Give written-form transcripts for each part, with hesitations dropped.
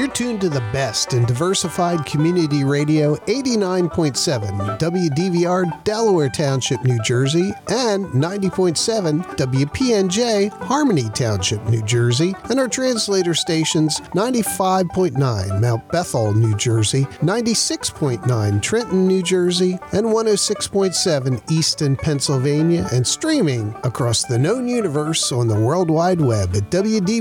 You're tuned to the best in diversified community radio, 89.7 WDVR, Delaware Township, New Jersey, and 90.7 WPNJ, Harmony Township, New Jersey, and our translator stations, 95.9 Mount Bethel, New Jersey, 96.9 Trenton, New Jersey, and 106.7 Easton, Pennsylvania, and streaming across the known universe on the World Wide Web at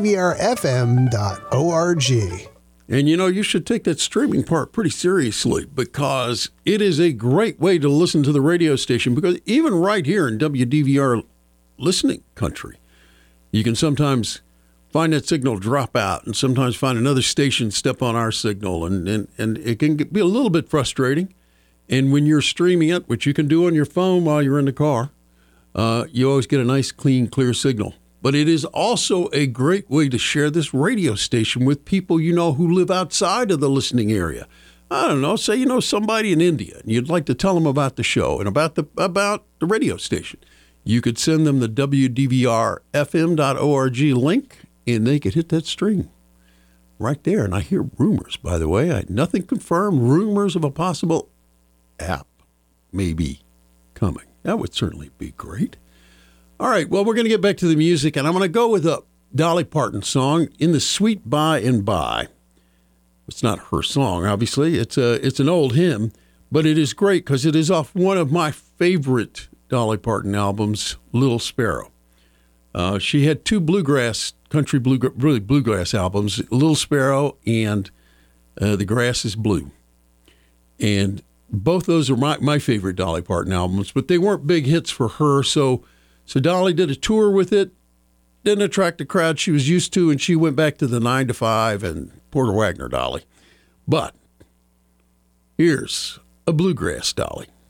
WDVRFM.org. And you know, you should take that streaming part pretty seriously, because it is a great way to listen to the radio station, because even right here in WDVR listening country, you can sometimes find that signal drop out and sometimes find another station step on our signal, and it can be a little bit frustrating. And when you're streaming it, which you can do on your phone while you're in the car, you always get a nice, clean, clear signal. But it is also a great way to share this radio station with people you know who live outside of the listening area. I don't know, say you know somebody in India and you'd like to tell them about the show and about the radio station. You could send them the WDVRFM.org link, and they could hit that stream right there. And I hear rumors, by the way, nothing confirmed, rumors of a possible app maybe coming. That would certainly be great. All right, well, we're going to get back to the music, and I'm going to go with a Dolly Parton song, In the Sweet By and By. It's not her song, obviously. It's an old hymn, but it is great because it is off one of my favorite Dolly Parton albums, Little Sparrow. She had two country bluegrass albums, Little Sparrow and The Grass is Blue. And both those are my favorite Dolly Parton albums, but they weren't big hits for her, so Dolly did a tour with it, didn't attract the crowd she was used to, and she went back to the 9 to 5 and Porter Wagoner Dolly. But here's a bluegrass Dolly.